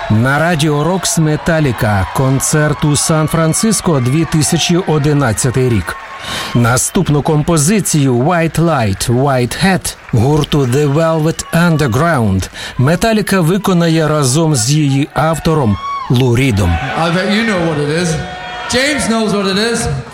На Радіо Рокс Металіка. Концерт у Сан-Франциско, 2011 рік. Наступну композицію «White Light, White Hat» гурту The Velvet Underground Металіка виконає разом з її автором Лу Рідом. I bet you know what it is. James knows what it is.